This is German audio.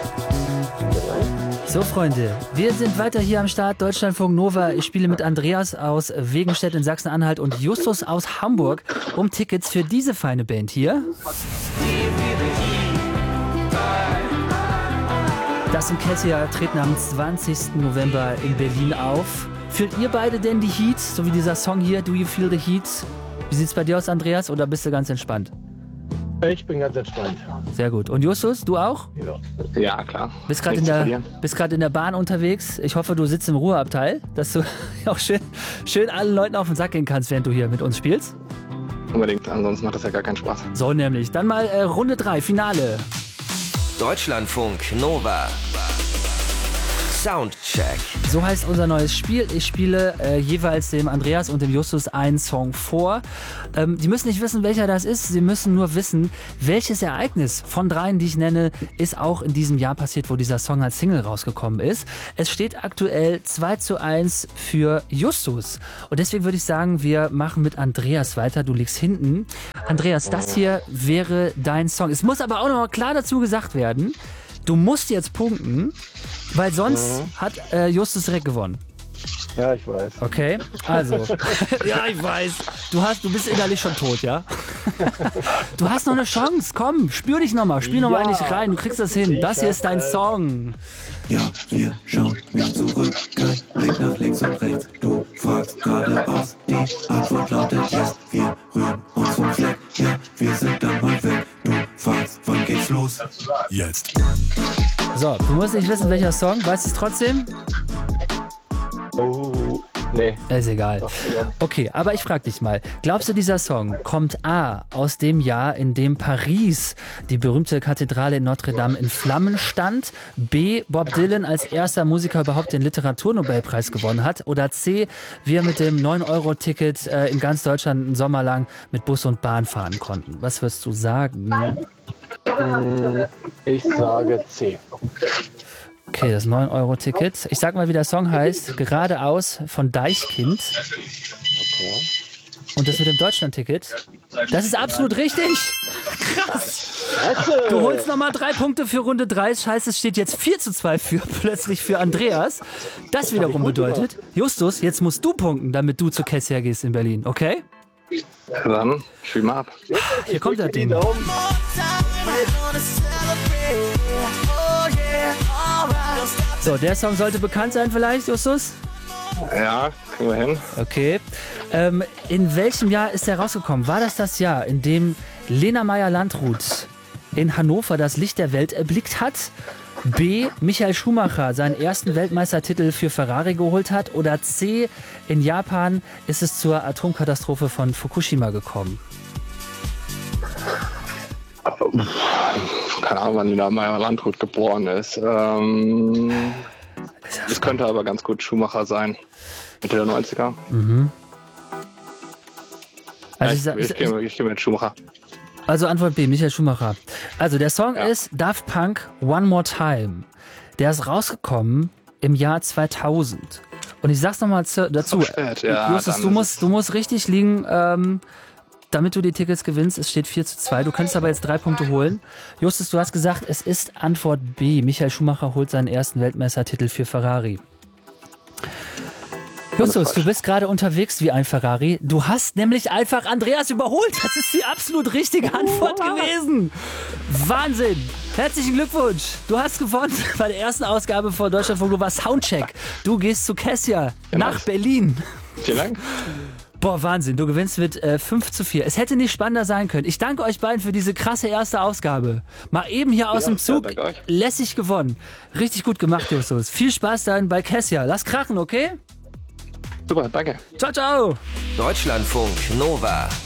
So, Freunde, wir sind weiter hier am Start. Deutschlandfunk Nova. Ich spiele mit Andreas aus Wegenstedt in Sachsen-Anhalt und Justus aus Hamburg um Tickets für diese feine Band hier. Das und Cassia treten am 20. November in Berlin auf. Fühlt ihr beide denn die Heat, so wie dieser Song hier, Do You Feel the Heat? Wie sieht's bei dir aus, Andreas, oder bist du ganz entspannt? Ich bin ganz entspannt. Sehr gut. Und Justus, du auch? Ja, klar. Bist gerade in der Bahn unterwegs. Ich hoffe, du sitzt im Ruheabteil, dass du auch schön allen Leuten auf den Sack gehen kannst, während du hier mit uns spielst. Unbedingt, ansonsten macht das ja gar keinen Spaß. So nämlich. Dann mal Runde 3, Finale. Deutschlandfunk Nova. Soundcheck. So heißt unser neues Spiel. Ich spiele jeweils dem Andreas und dem Justus einen Song vor. Die müssen nicht wissen, welcher das ist. Sie müssen nur wissen, welches Ereignis von dreien, die ich nenne, ist auch in diesem Jahr passiert, wo dieser Song als Single rausgekommen ist. Es steht aktuell 2:1 für Justus. Und deswegen würde ich sagen, wir machen mit Andreas weiter. Du liegst hinten. Andreas, das hier wäre dein Song. Es muss aber auch noch mal klar dazu gesagt werden, du musst jetzt punkten, weil sonst hat Justus direkt gewonnen. Ja, ich weiß. Okay, also. Ja, ich weiß. Du bist innerlich schon tot, ja? Du hast noch eine Chance. Komm, spür dich nochmal. Spiel nochmal in dich rein. Du kriegst das hin. Das hier ist dein Song. Ja, wir schauen nicht zurück. Kein Blick nach links und rechts. Du fragst geradeaus. Die Antwort lautet yes. Wir rühren uns vom Fleck. Ja, wir sind dann mal weg. Du fragst, wann geht's los? Jetzt. So, du musst nicht wissen, welcher Song. Weißt du es trotzdem? Oh, nee. Ist egal. Okay, aber ich frag dich mal. Glaubst du, dieser Song kommt A. aus dem Jahr, in dem Paris, die berühmte Kathedrale in Notre Dame, in Flammen stand? B. Bob Dylan als erster Musiker überhaupt den Literaturnobelpreis gewonnen hat? Oder C. wir mit dem 9-Euro-Ticket in ganz Deutschland einen Sommer lang mit Bus und Bahn fahren konnten? Was wirst du sagen? Ich sage C. Okay, das 9-Euro-Ticket. Ich sag mal, wie der Song heißt. Geradeaus von Deichkind. Okay. Und das mit dem Deutschland-Ticket. Das ist absolut richtig. Krass. Du holst nochmal 3 Punkte für Runde 3. Scheiße, es steht jetzt 4:2 plötzlich für Andreas. Das wiederum bedeutet, Justus, jetzt musst du punkten, damit du zu Cassia gehst in Berlin, okay? Dann spiel mal ab. Hier kommt das Ding. So, der Song sollte bekannt sein vielleicht, Justus? Ja, kriegen wir hin. Okay. In welchem Jahr ist der rausgekommen? War das Jahr, in dem Lena Meyer-Landrut in Hannover das Licht der Welt erblickt hat? B. Michael Schumacher seinen ersten Weltmeistertitel für Ferrari geholt hat? Oder C. In Japan ist es zur Atomkatastrophe von Fukushima gekommen? Keine Ahnung, wann Lena Meyer-Landrut geboren ist. Das könnte aber ganz gut Schumacher sein. Mitte der 90er. Mhm. Also ich gehe mit Schumacher. Also Antwort B, Michael Schumacher. Also der Song ist Daft Punk One More Time. Der ist rausgekommen im Jahr 2000. Und ich sag's nochmal dazu. Ja, Justus, du musst richtig liegen, damit du die Tickets gewinnst. Es steht 4:2. Du kannst aber jetzt 3 Punkte holen. Justus, du hast gesagt, es ist Antwort B. Michael Schumacher holt seinen ersten Weltmeistertitel für Ferrari. Justus, du bist gerade unterwegs wie ein Ferrari. Du hast nämlich einfach Andreas überholt. Das ist die absolut richtige Antwort gewesen. Wahnsinn. Herzlichen Glückwunsch. Du hast gewonnen bei der ersten Ausgabe von Deutschlandfunk Nova Soundcheck. Du gehst zu Cassia nach Berlin. Vielen Dank. Boah, Wahnsinn. Du gewinnst mit 5:4. Es hätte nicht spannender sein können. Ich danke euch beiden für diese krasse erste Ausgabe. Mal eben hier aus dem Zug. Lässig gewonnen. Richtig gut gemacht, Justus. Viel Spaß dann bei Cassia. Lass krachen, okay? Super, danke. Ciao, ciao. Deutschlandfunk Nova.